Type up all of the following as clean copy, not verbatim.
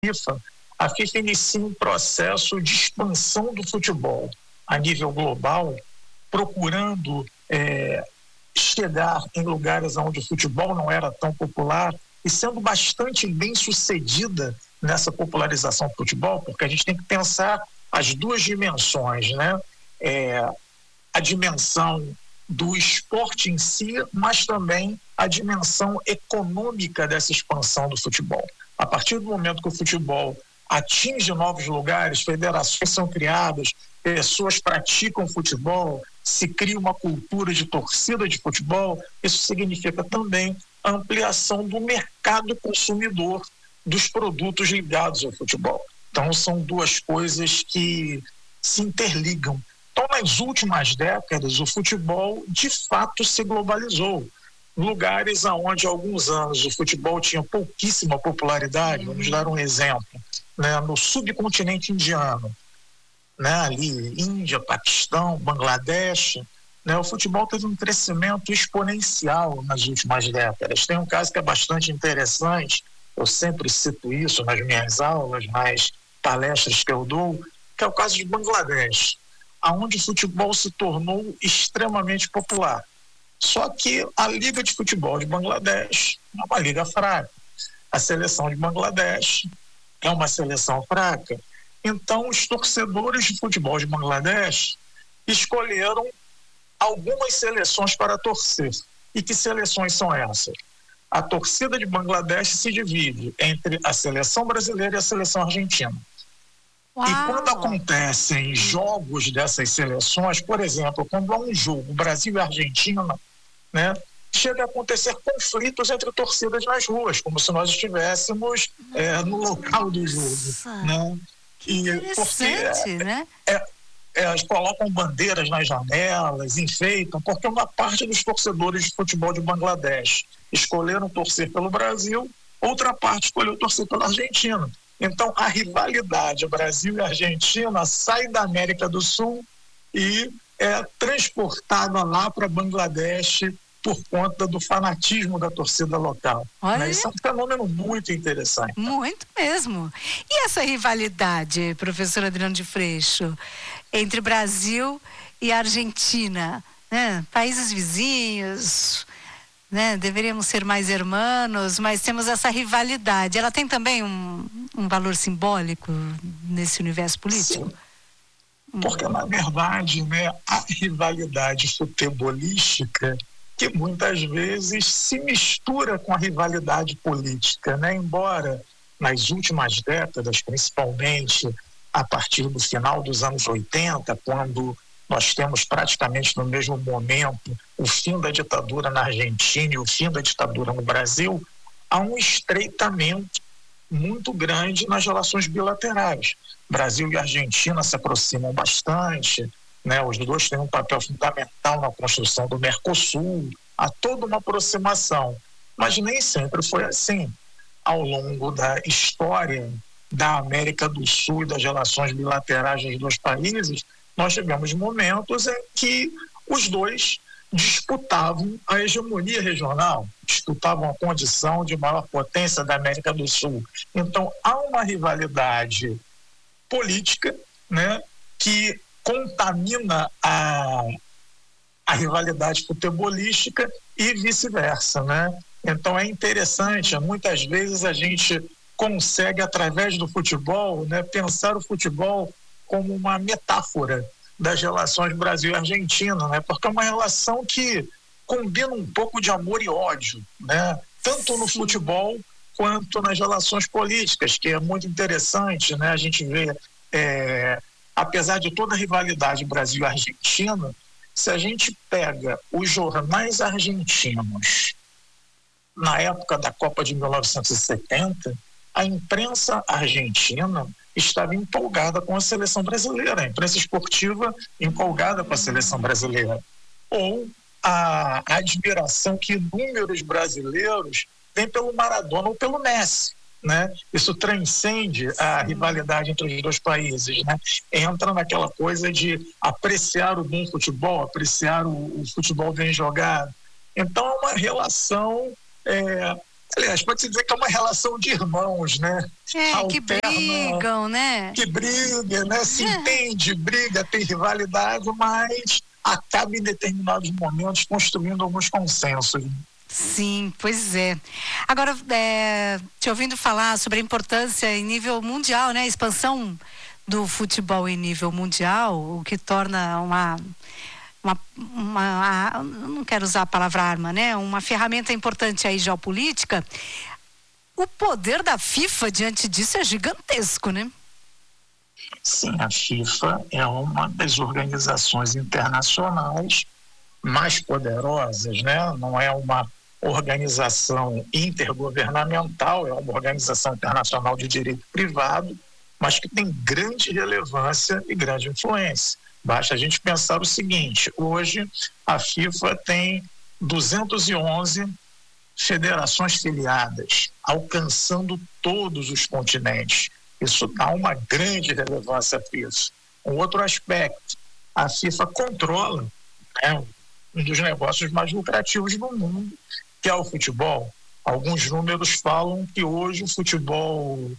FIFA, a FIFA inicia um processo de expansão do futebol a nível global, procurando chegar em lugares onde o futebol não era tão popular e sendo bastante bem sucedida nessa popularização do futebol, porque a gente tem que pensar as duas dimensões, né? A dimensão do esporte em si, mas também a dimensão econômica dessa expansão do futebol. A partir do momento que o futebol atinge novos lugares, federações são criadas, pessoas praticam futebol, se cria uma cultura de torcida de futebol, isso significa também a ampliação do mercado consumidor dos produtos ligados ao futebol. Então, são duas coisas que se interligam. Então, nas últimas décadas, o futebol, de fato, se globalizou. Lugares onde, há alguns anos, o futebol tinha pouquíssima popularidade, vamos dar um exemplo, né? No subcontinente indiano, né? Ali, Índia, Paquistão, Bangladesh, né? O futebol teve um crescimento exponencial nas últimas décadas. Tem um caso que é bastante interessante, eu sempre cito isso nas minhas aulas, nas palestras que eu dou, que é o caso de Bangladesh, onde o futebol se tornou extremamente popular. Só que a Liga de Futebol de Bangladesh é uma liga fraca. A seleção de Bangladesh é uma seleção fraca. Então, os torcedores de futebol de Bangladesh escolheram algumas seleções para torcer. E que seleções são essas? A torcida de Bangladesh se divide entre a seleção brasileira e a seleção argentina. Uau. E quando acontecem jogos dessas seleções, por exemplo, quando há um jogo Brasil e Argentina, né, chega a acontecer conflitos entre torcidas nas ruas, como se nós estivéssemos no local do jogo. Né? Interessante, né? Elas colocam bandeiras nas janelas, enfeitam, porque uma parte dos torcedores de futebol de Bangladesh escolheram torcer pelo Brasil, outra parte escolheu torcer pela Argentina. Então, a rivalidade Brasil e Argentina sai da América do Sul e é transportada lá para Bangladesh por conta do fanatismo da torcida local. Olha, isso é um fenômeno muito interessante. Muito mesmo. E essa rivalidade, professor Adriano de Freixo, entre Brasil e Argentina, né? Países vizinhos, né? Deveríamos ser mais irmãos, mas temos essa rivalidade. Ela tem também um valor simbólico nesse universo político? Sim. Porque, na verdade, né, a rivalidade futebolística que muitas vezes se mistura com a rivalidade política, né? Embora nas últimas décadas, principalmente a partir do final dos anos 80, quando nós temos praticamente no mesmo momento o fim da ditadura na Argentina e o fim da ditadura no Brasil, há um estreitamento muito grande nas relações bilaterais. Brasil e Argentina se aproximam bastante, né? Os dois têm um papel fundamental na construção do Mercosul, há toda uma aproximação, mas nem sempre foi assim. Ao longo da história da América do Sul e das relações bilaterais dos dois países, nós tivemos momentos em que os dois disputavam a hegemonia regional, disputavam a condição de maior potência da América do Sul. Então, há uma rivalidade política, né, que contamina a rivalidade futebolística e vice-versa, né? Então é interessante, muitas vezes a gente consegue, através do futebol, né, pensar o futebol como uma metáfora das relações Brasil e Argentina, né? Porque é uma relação que combina um pouco de amor e ódio, né? Tanto no futebol quanto nas relações políticas, que é muito interessante, né? A gente vê, apesar de toda a rivalidade Brasil e Argentina, se a gente pega os jornais argentinos na época da Copa de 1970, a imprensa argentina estava empolgada com a seleção brasileira, a imprensa esportiva empolgada com a seleção brasileira. Ou a admiração que inúmeros brasileiros têm pelo Maradona ou pelo Messi, né? Isso transcende a rivalidade entre os dois países, né? Entra naquela coisa de apreciar o bom futebol, apreciar o futebol bem jogado. Então é uma relação Aliás, pode-se dizer que é uma relação de irmãos, né? Que brigam, né? Que briga, né? Se entende, briga, tem rivalidade, mas acaba em determinados momentos construindo alguns consensos. Sim, pois é. Agora, te ouvindo falar sobre a importância em nível mundial, né? A expansão do futebol em nível mundial, o que torna não quero usar a palavra arma, né? Uma ferramenta importante aí geopolítica. O poder da FIFA diante disso é gigantesco, né? Sim, a FIFA é uma das organizações internacionais mais poderosas, né? Não é uma organização intergovernamental, é uma organização internacional de direito privado, mas que tem grande relevância e grande influência. Basta a gente pensar o seguinte: hoje a FIFA tem 211 federações filiadas, alcançando todos os continentes. Isso dá uma grande relevância à FIFA. Um outro aspecto: a FIFA controla, né, um dos negócios mais lucrativos do mundo, que é o futebol. Alguns números falam que hoje o futebol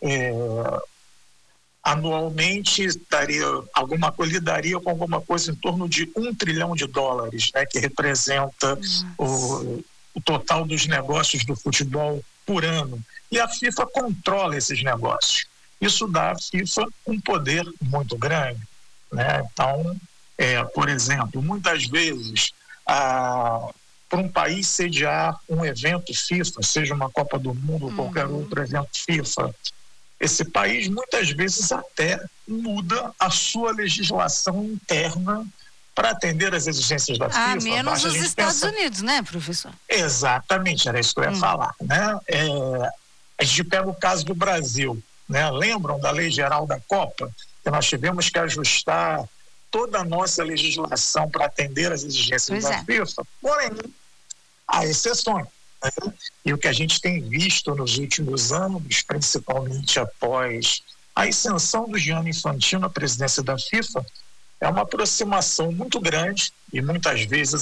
anualmente lidaria com alguma coisa em torno de $1 trilhão, né, que representa o total dos negócios do futebol por ano. E a FIFA controla esses negócios. Isso dá à FIFA um poder muito grande, né? Então, por exemplo, muitas vezes, para um país sediar um evento FIFA, seja uma Copa do Mundo ou qualquer outro evento FIFA, esse país muitas vezes até muda a sua legislação interna para atender às exigências da FIFA. Menos os Estados Unidos, né, professor? Exatamente, era isso que eu ia falar, né? A gente pega o caso do Brasil, né? Lembram da Lei Geral da Copa? Que nós tivemos que ajustar toda a nossa legislação para atender às exigências da FIFA? Porém, há exceções. E o que a gente tem visto nos últimos anos, principalmente após a ascensão do Gianni Infantino à presidência da FIFA, é uma aproximação muito grande, e muitas vezes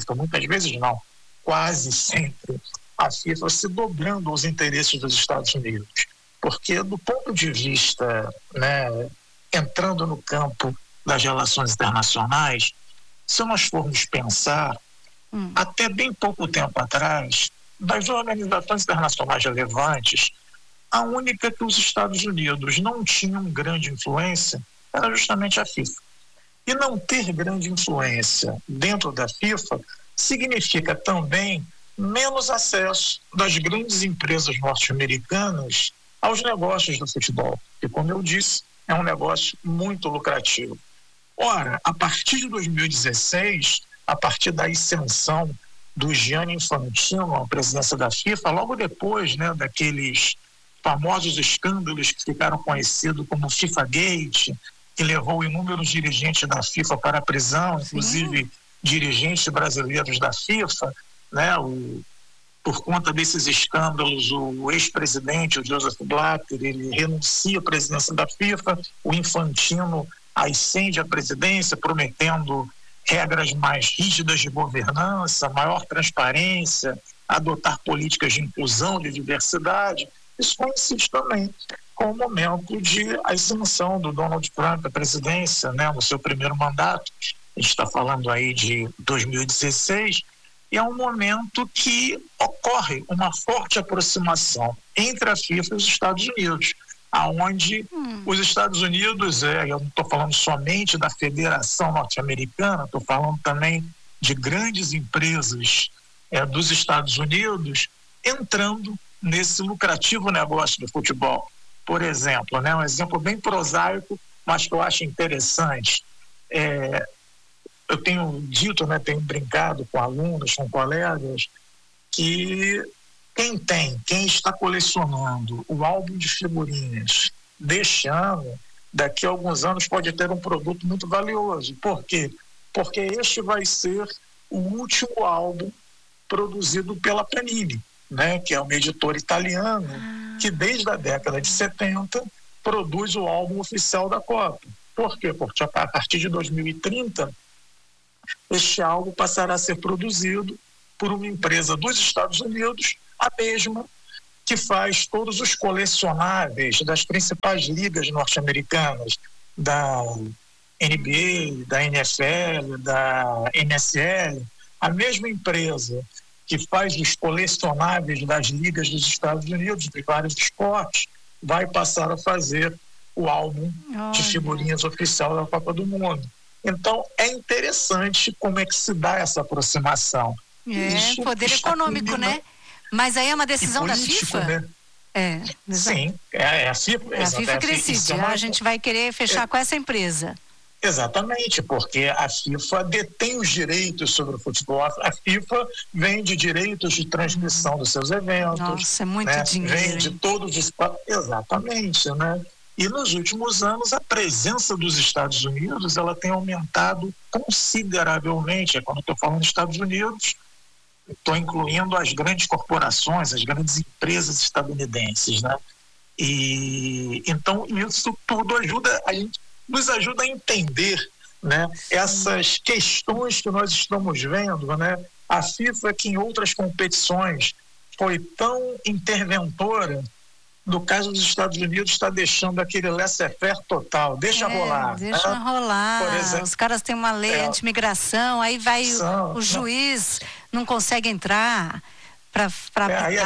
quase sempre, a FIFA se dobrando aos interesses dos Estados Unidos. Porque, do ponto de vista, né, entrando no campo das relações internacionais, se nós formos pensar, até bem pouco tempo atrás, das organizações internacionais relevantes, a única que os Estados Unidos não tinham grande influência era justamente a FIFA. E não ter grande influência dentro da FIFA significa também menos acesso das grandes empresas norte-americanas aos negócios do futebol, que, como eu disse, é um negócio muito lucrativo. Ora, a partir de 2016, a partir da ascensão do Gianni Infantino à presidência da FIFA, logo depois, né, daqueles famosos escândalos que ficaram conhecidos como FIFA Gate, que levou inúmeros dirigentes da FIFA para a prisão, inclusive dirigentes brasileiros da FIFA, né? Por conta desses escândalos, o ex-presidente, o Joseph Blatter, ele renuncia à presidência da FIFA, o Infantino ascende à presidência, prometendo regras mais rígidas de governança, maior transparência, adotar políticas de inclusão, de diversidade. Isso coincide também com o momento de ascensão do Donald Trump à presidência, né, no seu primeiro mandato. A gente está falando aí de 2016, e é um momento que ocorre uma forte aproximação entre a FIFA e os Estados Unidos, aonde os Estados Unidos, eu não estou falando somente da Federação Norte-Americana, estou falando também de grandes empresas dos Estados Unidos entrando nesse lucrativo negócio do futebol. Por exemplo, né, um exemplo bem prosaico, mas que eu acho interessante. Eu tenho dito, né, tenho brincado com alunos, com colegas, que quem está colecionando o álbum de figurinhas deste ano, daqui a alguns anos pode ter um produto muito valioso. Por quê? Porque este vai ser o último álbum produzido pela Panini, né, que é uma editora italiana que desde a década de 70 produz o álbum oficial da Copa. Por quê? Porque a partir de 2030 este álbum passará a ser produzido por uma empresa dos Estados Unidos, a mesma que faz todos os colecionáveis das principais ligas norte-americanas, da NBA, da NFL, da NSL, a mesma empresa que faz os colecionáveis das ligas dos Estados Unidos, de vários esportes, vai passar a fazer o álbum de figurinhas oficial da Copa do Mundo. Então, é interessante como é que se dá essa aproximação. Isso poder econômico, né? Mas aí é uma decisão político, da FIFA? Né? Sim, é a FIFA. A FIFA que decide. A gente vai querer fechar com essa empresa. Exatamente, porque a FIFA detém os direitos sobre o futebol. A FIFA vende direitos de transmissão dos seus eventos. Nossa, é muito dinheiro. Vende todos os... Exatamente, né? E nos últimos anos, a presença dos Estados Unidos, ela tem aumentado consideravelmente. Quando estou falando dos Estados Unidos, estou incluindo as grandes corporações, as grandes empresas estadunidenses, né? E então isso tudo nos ajuda a entender, né, essas questões que nós estamos vendo, né? A FIFA, que em outras competições foi tão interventora, no caso dos Estados Unidos está deixando aquele laissez-faire total, deixa rolar. Deixa rolar. Por exemplo, os caras têm uma lei anti-imigração, aí vai o juiz não consegue entrar para aplicar. Aí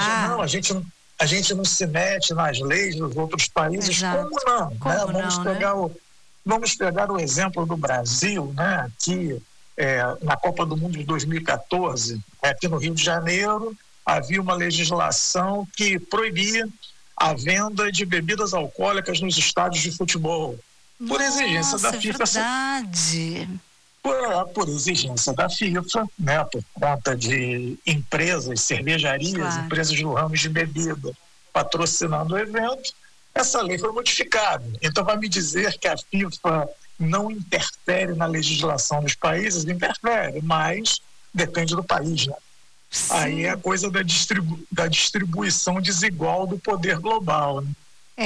a gente não se mete nas leis dos outros países. Exato. Como não? Né? Vamos pegar o exemplo do Brasil, né? Que na Copa do Mundo de 2014, aqui no Rio de Janeiro, havia uma legislação que proibia a venda de bebidas alcoólicas nos estádios de futebol. Por exigência da FIFA. Verdade. Por exigência da FIFA, né, por conta de empresas, cervejarias, empresas do ramo de bebida patrocinando o evento, essa lei foi modificada. Então vai me dizer que a FIFA não interfere na legislação dos países? Interfere, mas depende do país, né? Sim. Aí é a coisa da distribuição desigual do poder global, né?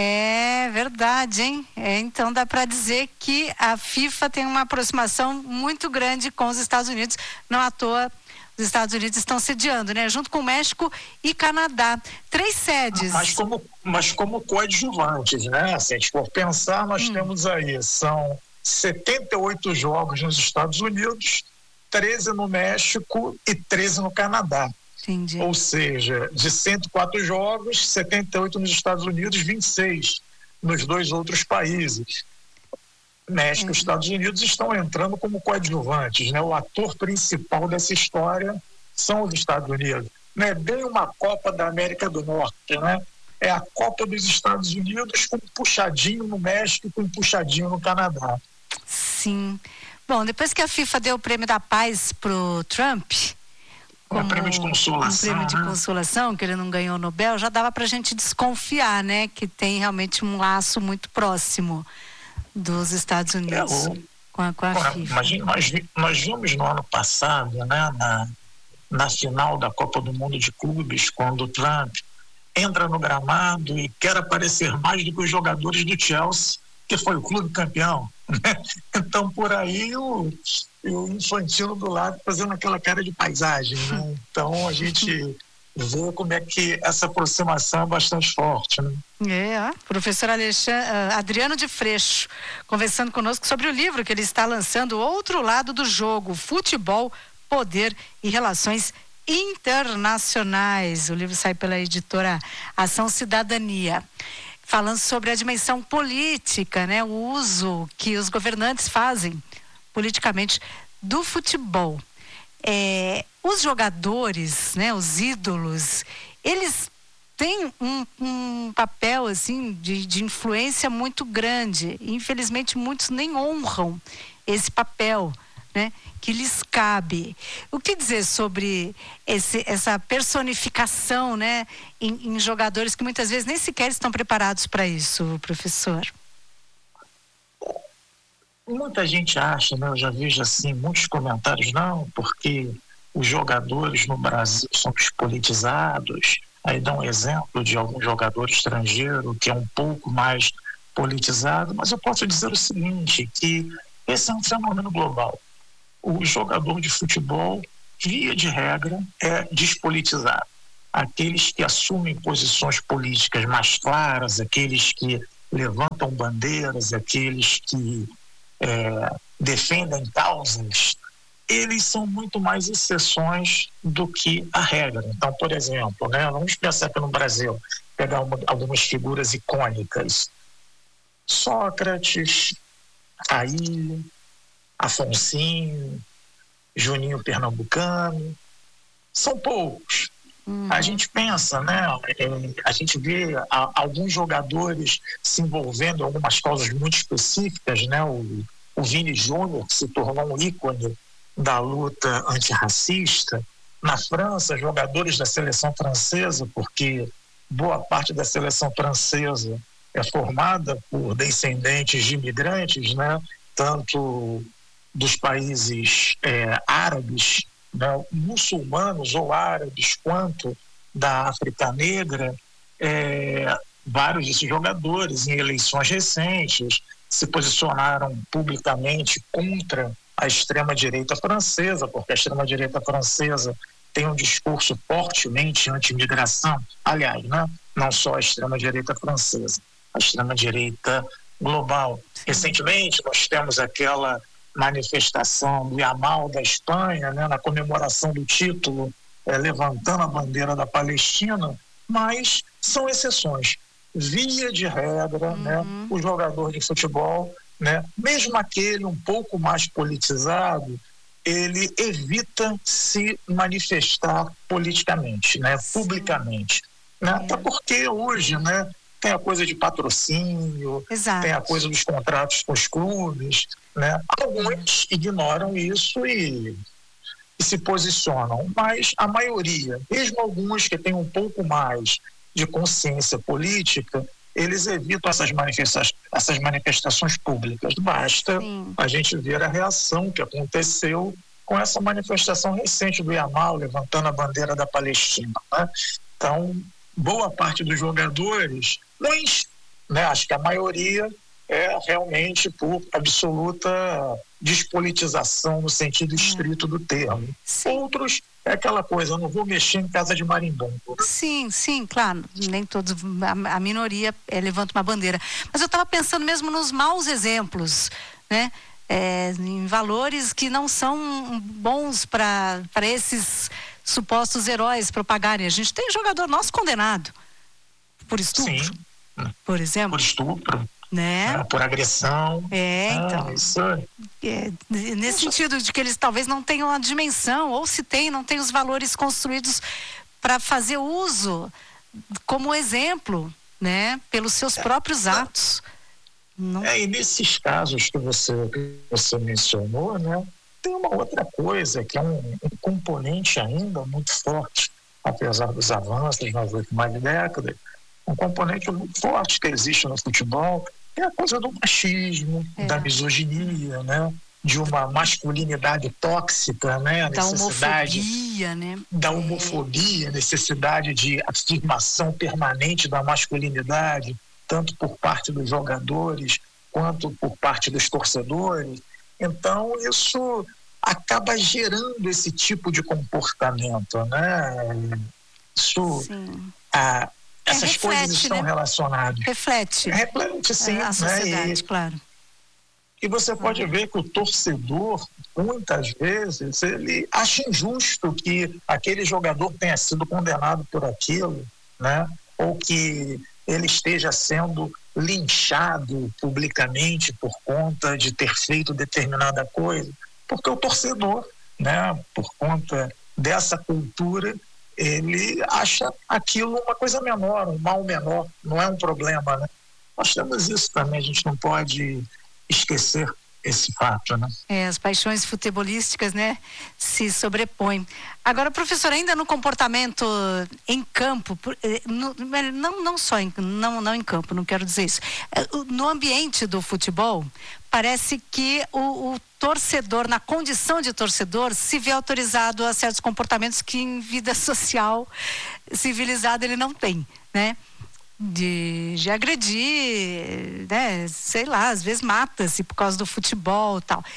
É verdade, hein? Então dá para dizer que a FIFA tem uma aproximação muito grande com os Estados Unidos. Não à toa, os Estados Unidos estão sediando, né? Junto com o México e Canadá. 3 sedes. Mas como coadjuvantes, né? Se a gente for pensar, nós temos aí, são 78 jogos nos Estados Unidos, 13 no México e 13 no Canadá. Entendi. Ou seja, de 104 jogos, 78 nos Estados Unidos, 26 nos 2 outros países. México e Estados Unidos estão entrando como coadjuvantes, né? O ator principal dessa história são os Estados Unidos. Não é bem uma Copa da América do Norte, né? É a Copa dos Estados Unidos com um puxadinho no México e com um puxadinho no Canadá. Sim. Bom, depois que a FIFA deu o prêmio da paz pro Trump, um prêmio de consolação. Um prêmio de consolação, que ele não ganhou o Nobel, já dava pra gente desconfiar, né? Que tem realmente um laço muito próximo dos Estados Unidos com a FIFA. Imagina, nós vimos no ano passado, né? Na final da Copa do Mundo de Clubes, quando o Trump entra no gramado e quer aparecer mais do que os jogadores do Chelsea, que foi o clube campeão. Então, por aí, o Infantino do lado fazendo aquela cara de paisagem, né? Então, a gente vê como é que essa aproximação é bastante forte, né? Professor Adriano de Freixo, conversando conosco sobre o livro que ele está lançando, Outro Lado do Jogo, Futebol, Poder e Relações Internacionais. O livro sai pela editora Ação Cidadania. Falando sobre a dimensão política, né? O uso que os governantes fazem politicamente do futebol. Os jogadores, né? Os ídolos, eles têm um papel assim de influência muito grande. Infelizmente, muitos nem honram esse papel, né, que lhes cabe. O que dizer sobre essa personificação, né, em jogadores que muitas vezes nem sequer estão preparados para isso, professor? Muita gente acha, né, eu já vejo assim muitos comentários, não, porque os jogadores no Brasil são despolitizados. Aí dá um exemplo de algum jogador estrangeiro que é um pouco mais politizado, mas eu posso dizer o seguinte, que esse é um fenômeno global. O jogador de futebol, via de regra, é despolitizado. aqueles que assumem posições políticas mais claras, aqueles que levantam bandeiras, aqueles que defendem causas, eles são muito mais exceções do que a regra. Então, por exemplo, vamos pensar que no Brasil, pegar algumas figuras icônicas, Sócrates, Raí, Afonsinho, Juninho Pernambucano, são poucos. A gente pensa, a gente vê alguns jogadores se envolvendo em algumas causas muito específicas, o Vini Júnior, que se tornou um ícone da luta antirracista. Na França, jogadores da seleção francesa, porque boa parte da seleção francesa é formada por descendentes de imigrantes, tanto dos países árabes, muçulmanos ou árabes, quanto da África Negra. Vários desses jogadores, em eleições recentes, se posicionaram publicamente contra a extrema-direita francesa, porque a extrema-direita francesa tem um discurso fortemente anti-imigração. Aliás, não só a extrema-direita francesa, a extrema-direita global. Recentemente, nós temos aquela manifestação do Yamal da Espanha, na comemoração do título, levantando a bandeira da Palestina, mas são exceções. Via de regra, o jogador de futebol, mesmo aquele um pouco mais politizado, ele evita se manifestar politicamente, publicamente. Até porque hoje, tem a coisa de patrocínio, Exato. Tem a coisa dos contratos com os clubes, Alguns ignoram isso e se posicionam, mas a maioria, mesmo alguns que têm um pouco mais de consciência política, eles evitam essas manifestações públicas. Basta a gente ver a reação que aconteceu com essa manifestação recente do Yamal, levantando a bandeira da Palestina. Então, boa parte dos jogadores, acho que a maioria é realmente por absoluta despolitização no sentido estrito do termo. Outros é aquela coisa, eu não vou mexer em casa de marimbondo. Sim, claro, nem todos, a minoria levanta uma bandeira. Mas eu estava pensando mesmo nos maus exemplos, em valores que não são bons para esses supostos heróis propagarem. A gente tem jogador nosso condenado por estupro, por exemplo. Por estupro. Por agressão. Então. Nesse sentido de que eles talvez não tenham a dimensão, ou se tem, não tem os valores construídos para fazer uso como exemplo, pelos seus próprios atos. E nesses casos que você mencionou, tem uma outra coisa que é um componente ainda muito forte, apesar dos avanços nas últimas décadas, um componente muito forte que existe no futebol é a coisa do machismo, da misoginia, de uma masculinidade tóxica, a necessidade da homofobia, necessidade de afirmação permanente da masculinidade, tanto por parte dos jogadores quanto por parte dos torcedores. Então, isso acaba gerando esse tipo de comportamento, Isso... Essas coisas estão relacionadas. Reflete, sim. A sociedade, claro. E você pode ver que o torcedor, muitas vezes, ele acha injusto que aquele jogador tenha sido condenado por aquilo, ou que ele esteja sendo linchado publicamente por conta de ter feito determinada coisa. Porque o torcedor, por conta dessa cultura, ele acha aquilo uma coisa menor, um mal menor, não é um problema, Nós temos isso também, a gente não pode esquecer esse fato, As paixões futebolísticas, se sobrepõem. Agora, professor, ainda no comportamento em campo, não só não em campo, não quero dizer isso. No ambiente do futebol, parece que o torcedor, na condição de torcedor, se vê autorizado a certos comportamentos que em vida social civilizada ele não tem, de agredir, sei lá, às vezes mata-se por causa do futebol e tal.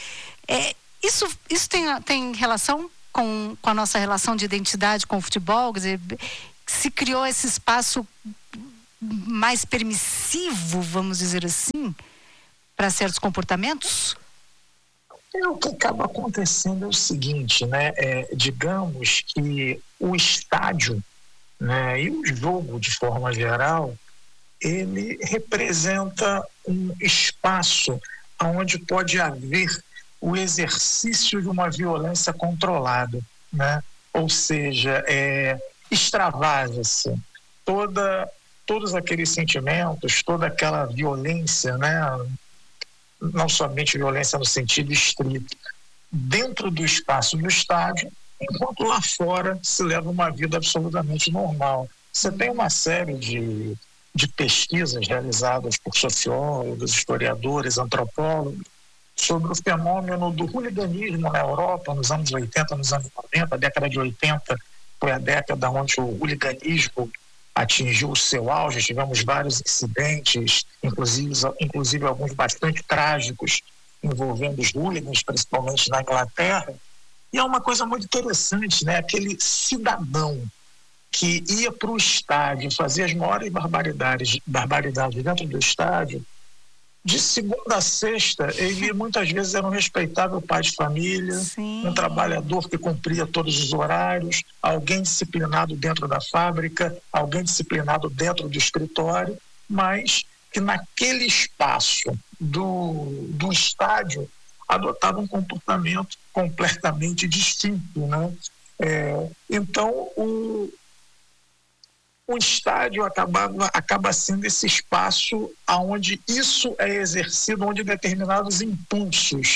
Isso tem relação com a nossa relação de identidade com o futebol? Quer dizer, se criou esse espaço mais permissivo, vamos dizer assim, para certos comportamentos? O que acaba acontecendo é o seguinte, né? Digamos que o estádio, né, e o jogo de forma geral, ele representa um espaço onde pode haver o exercício de uma violência controlada, né? Ou seja, extravasa-se todos aqueles sentimentos, toda aquela violência, né? Não somente violência no sentido estrito, dentro do espaço do estádio, enquanto lá fora se leva uma vida absolutamente normal. Você tem uma série de pesquisas realizadas por sociólogos, historiadores, antropólogos, sobre o fenômeno do hooliganismo na Europa nos anos 80, nos anos 90. A década de 80 foi a década onde o hooliganismo atingiu o seu auge. Tivemos vários incidentes, inclusive alguns bastante trágicos, envolvendo os hooligans, principalmente na Inglaterra. E é uma coisa muito interessante, né? Aquele cidadão que ia para o estádio fazer as maiores barbaridades dentro do estádio, de segunda a sexta, ele muitas vezes era um respeitável pai de família, Sim. Um trabalhador que cumpria todos os horários, alguém disciplinado dentro da fábrica, alguém disciplinado dentro do escritório, mas que naquele espaço do estádio adotava um comportamento completamente distinto, né? Então, o estádio acaba sendo esse espaço onde isso é exercido, onde determinados impulsos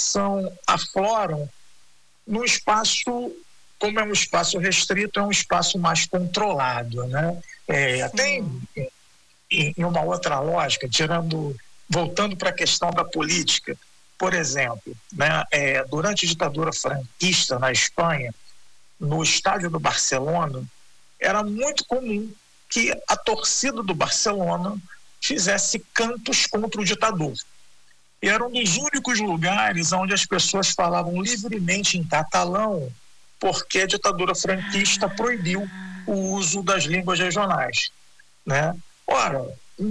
afloram num espaço, como é um espaço restrito, é um espaço mais controlado, né? Até em uma outra lógica, voltando para a questão da política, por exemplo, né? Durante a ditadura franquista na Espanha, no estádio do Barcelona, era muito comum que a torcida do Barcelona fizesse cantos contra o ditador. E era um dos únicos lugares onde as pessoas falavam livremente em catalão, porque a ditadura franquista proibiu o uso das línguas regionais, né? Ora,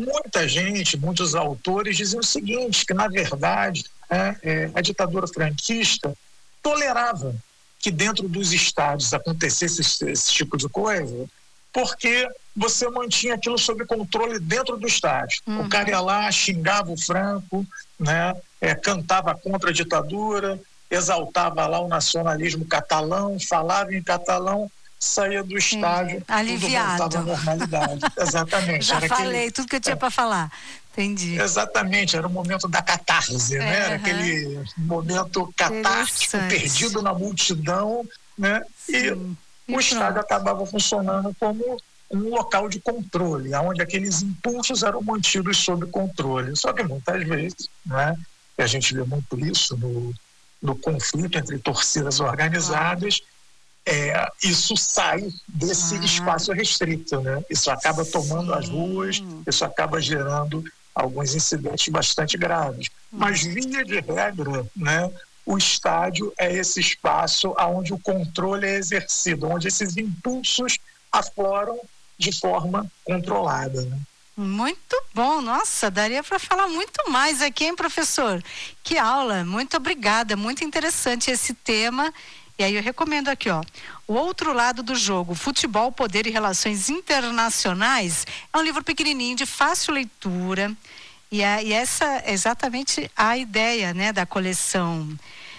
muitos autores diziam o seguinte, que na verdade a ditadura franquista tolerava que dentro dos estádios acontecesse esse tipo de coisa, porque você mantinha aquilo sob controle dentro do estádio. O cara ia lá, xingava o Franco, né? Cantava contra a ditadura, exaltava lá o nacionalismo catalão, falava em catalão, saía do estádio, aliviado. Tudo voltava à normalidade. Exatamente. Já falei tudo que eu tinha para falar. Entendi. Exatamente, era o momento da catarse, né? Era aquele momento catártico, perdido na multidão, né? E o estádio acabava funcionando como um local de controle, onde aqueles impulsos eram mantidos sob controle. Só que muitas vezes, né? E a gente vê muito isso no conflito entre torcidas organizadas, isso sai desse espaço restrito, né? Isso acaba tomando as ruas, isso acaba gerando alguns incidentes bastante graves. Mas, via de regra, né, o estádio é esse espaço onde o controle é exercido, onde esses impulsos afloram de forma controlada, né? Muito bom, nossa, daria para falar muito mais aqui, hein, professor? Que aula, muito obrigada, muito interessante esse tema. E aí eu recomendo aqui, ó, O Outro Lado do Jogo, Futebol, Poder e Relações Internacionais. É um livro pequenininho, de fácil leitura. E essa é exatamente a ideia, né, da coleção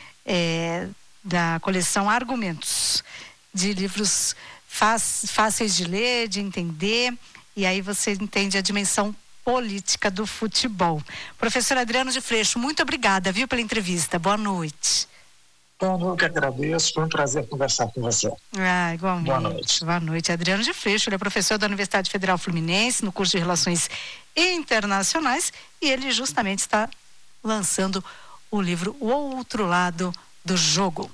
Argumentos, de livros fáceis de ler, de entender. E aí você entende a dimensão política do futebol. Professor Adriano de Freixo, muito obrigada, viu, pela entrevista. Boa noite. Então, eu que agradeço, foi um prazer conversar com você. Igualmente. Boa noite. Boa noite. Adriano de Freixo, ele é professor da Universidade Federal Fluminense, no curso de Relações Internacionais, e ele justamente está lançando o livro O Outro Lado do Jogo.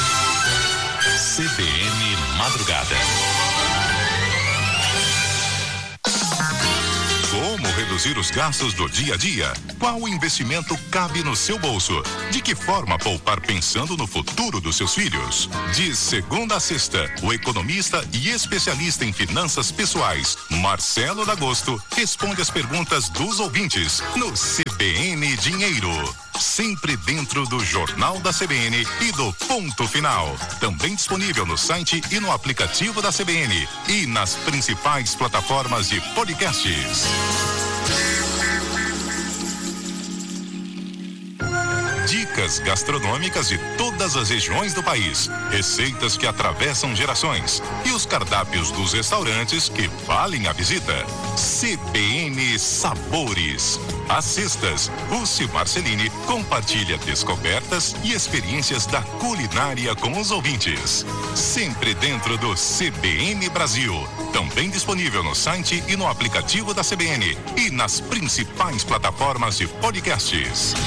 CBN Madrugada. Como reduzir reduzir os gastos do dia a dia? Qual investimento cabe no seu bolso? De que forma poupar pensando no futuro dos seus filhos? De segunda a sexta, o economista e especialista em finanças pessoais, Marcelo D'Agosto, responde as perguntas dos ouvintes no CBN Dinheiro. Sempre dentro do Jornal da CBN e do Ponto Final. Também disponível no site e no aplicativo da CBN e nas principais plataformas de podcasts. Dicas gastronômicas de todas as regiões do país, receitas que atravessam gerações e os cardápios dos restaurantes que valem a visita. CBN Sabores. Às sextas, Rússi Marcelini compartilha descobertas e experiências da culinária com os ouvintes. Sempre dentro do CBN Brasil. Também disponível no site e no aplicativo da CBN e nas principais plataformas de podcasts.